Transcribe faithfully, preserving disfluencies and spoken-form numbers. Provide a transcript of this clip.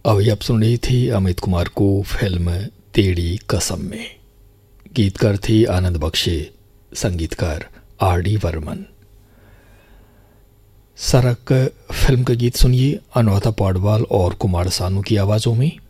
अभी आप सुन रही थी अमित कुमार को फिल्म तेरी कसम में। गीतकार थे आनंद बख्शे, संगीतकार आर डी वर्मन। सरक फिल्म का गीत सुनिए अनुराधा पौडवाल और कुमार सानू की आवाज़ों में।